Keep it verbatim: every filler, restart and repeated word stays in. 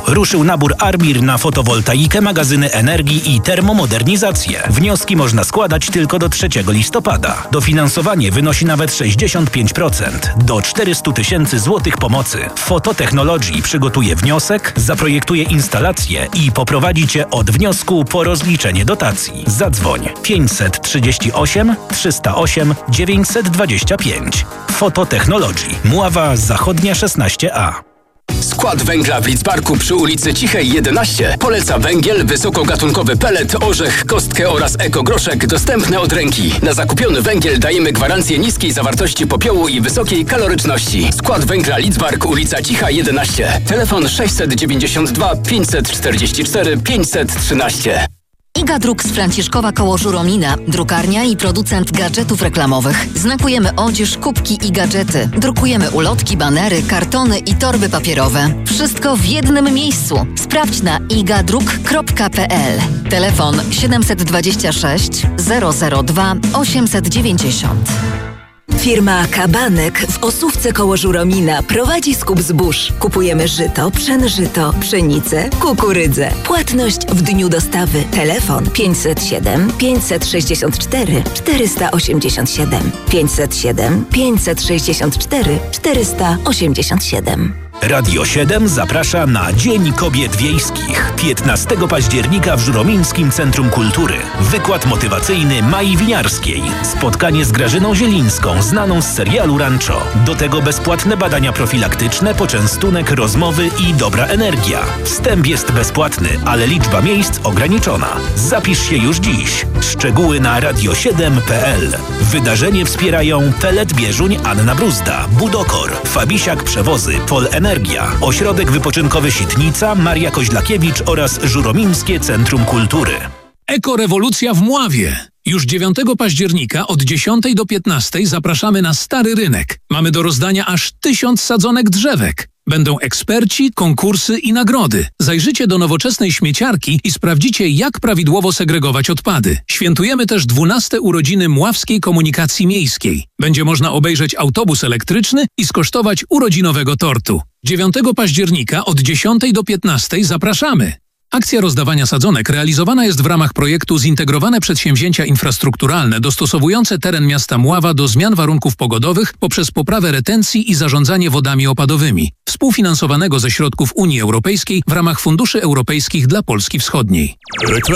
Ruszył nabór Arbir na fotowoltaikę, magazyny energii i termomodernizację. Wnioski można składać tylko do trzeciego listopada. Dofinansowanie wynosi nawet sześćdziesiąt pięć procent. Do czterysta tysięcy złotych pomocy. Fototechnologii przygotuje wniosek, zaprojektuje instalację i poprowadzi Cię od wniosku po rozliczenie dotacji. Zadzwoń pięćset trzydzieści osiem trzysta osiem dziewięćset dwadzieścia pięć. Fototechnologii. Mława Zachodnia szesnaście A. Skład węgla w Lidzbarku przy ulicy Cichej jedenaście poleca węgiel, wysokogatunkowy pelet, orzech, kostkę oraz ekogroszek dostępne od ręki. Na zakupiony węgiel dajemy gwarancję niskiej zawartości popiołu i wysokiej kaloryczności. Skład węgla Lidzbark, ulica Cicha jedenaście. Telefon sześćset dziewięćdziesiąt dwa pięćset czterdzieści cztery pięćset trzynaście. Iga Druk z Franciszkowa koło Żuromina, drukarnia i producent gadżetów reklamowych. Znakujemy odzież, kubki i gadżety. Drukujemy ulotki, banery, kartony i torby papierowe. Wszystko w jednym miejscu. Sprawdź na igadruk kropka p l. Telefon siedemset dwadzieścia sześć zero zero dwa osiemset dziewięćdziesiąt. Firma Kabanek w Osówce koło Żuromina prowadzi skup zbóż. Kupujemy żyto, pszenżyto, pszenicę, kukurydzę. Płatność w dniu dostawy. Telefon pięćset siedem pięćset sześćdziesiąt cztery czterysta osiemdziesiąt siedem. pięćset siedem pięćset sześćdziesiąt cztery czterysta osiemdziesiąt siedem. Radio siedem zaprasza na Dzień Kobiet Wiejskich. piętnastego października w Żuromińskim Centrum Kultury. Wykład motywacyjny Mai Winiarskiej. Spotkanie z Grażyną Zielińską, znaną z serialu Rancho. Do tego bezpłatne badania profilaktyczne, poczęstunek, rozmowy i dobra energia. Wstęp jest bezpłatny, ale liczba miejsc ograniczona. Zapisz się już dziś. Szczegóły na radio siedem kropka p l. Wydarzenie wspierają Pelet Bieżuń, Anna Bruzda, Budokor, Fabisiak Przewozy, Pol Energia, Ośrodek Wypoczynkowy Sitnica, Maria Koźlakiewicz oraz Żuromińskie Centrum Kultury. Ekorewolucja w Mławie. Już dziewiątego października od dziesiątej do piętnastej zapraszamy na Stary Rynek. Mamy do rozdania aż tysiąc sadzonek drzewek. Będą eksperci, konkursy i nagrody. Zajrzycie do nowoczesnej śmieciarki i sprawdzicie, jak prawidłowo segregować odpady. Świętujemy też dwunaste urodziny Mławskiej Komunikacji Miejskiej. Będzie można obejrzeć autobus elektryczny i skosztować urodzinowego tortu. dziewiątego października od dziesiątej do piętnastej zapraszamy. Akcja rozdawania sadzonek realizowana jest w ramach projektu Zintegrowane Przedsięwzięcia Infrastrukturalne dostosowujące teren miasta Mława do zmian warunków pogodowych poprzez poprawę retencji i zarządzanie wodami opadowymi, współfinansowanego ze środków Unii Europejskiej w ramach Funduszy Europejskich dla Polski Wschodniej.